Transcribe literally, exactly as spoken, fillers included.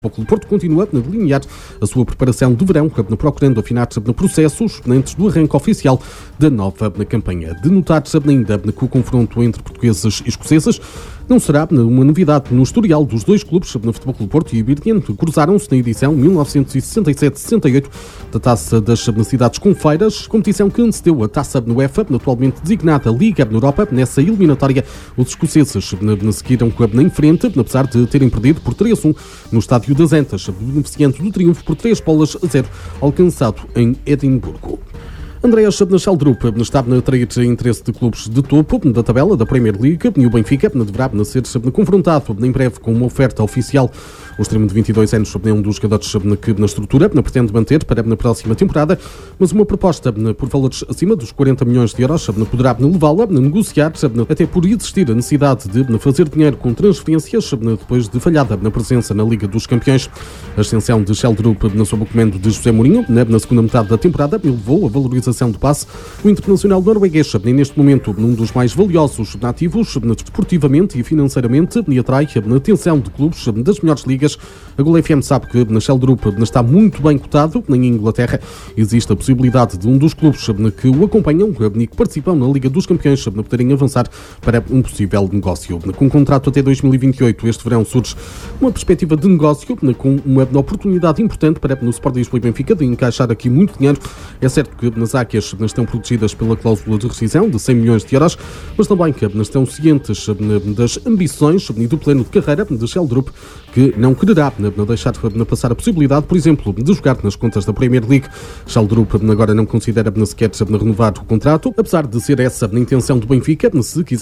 O Clube Porto continua a delinear a sua preparação de verão, procurando afinar processos antes do arranque oficial da nova campanha. De notar ainda que o confronto entre portugueses e escoceses não será uma novidade no historial dos dois clubes. No Futebol Clube Porto e Ibirdian cruzaram-se na edição mil novecentos e sessenta e sete sessenta e oito da Taça das Cidades Confeiras, competição que antecedeu a Taça UEFA, atualmente designada Liga Europa. Nessa eliminatória, os escoceses seguiram em frente, apesar de terem perdido por três a um no estádio das Antas, beneficiando do triunfo por três bolas a zero, alcançado em Edimburgo. Andreas Sheldrup está a atrair interesse de clubes de topo da tabela da Premier League e o Benfica deverá ser confrontado em breve com uma oferta oficial. O extremo de vinte e dois anos é um dos jogadores que na estrutura pretende manter para a próxima temporada, mas uma proposta por valores acima dos quarenta milhões de euros poderá levá-lo a negociar, até por existir a necessidade de fazer dinheiro com transferências depois de falhada na presença na Liga dos Campeões. A ascensão de Sheldrup sob o comando de José Mourinho na segunda metade da temporada levou a valorização do passe. O internacional norueguês é neste momento um dos mais valiosos nativos desportivamente e financeiramente e atrai a atenção de clubes das melhores ligas. A Gol F M sabe que Sheldrup está muito bem cotado em Inglaterra. Existe a possibilidade de um dos clubes que o acompanham e que participam na Liga dos Campeões poderem avançar para um possível negócio. Com um contrato até dois mil e vinte e oito, este verão surge uma perspectiva de negócio com uma oportunidade importante para o Sport Lisboa e Benfica de encaixar aqui muito dinheiro. É certo que nas águias estão protegidas pela cláusula de rescisão de cem milhões de euros, mas também que estão cientes das ambições e do plano de carreira de Sheldrup, que não quererá deixar passar a possibilidade, por exemplo, de jogar nas contas da Premier League. Sheldrup agora não considera sequer renovar o contrato, apesar de ser essa a intenção do Benfica, se quiser